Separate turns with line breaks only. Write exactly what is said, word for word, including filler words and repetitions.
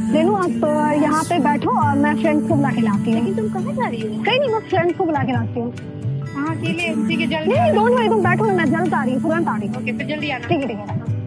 रेनू आप यहाँ पे बैठो और मैं फ्रेंड्स को बुला के लाती हूँ।
लेकिन तुम कहाँ जा रही हो?
कहीं नहीं, मैं फ्रेंड्स को बुला के लाती हूँ।
हाँ अकेले उसी के जल्दी।
नहीं डोंट वरी, तुम बैठो, मैं जल्द आ रही हूँ, तुरंत आ रही हूँ।
ओके फिर जल्दी आना।
ठीक है ठीक है।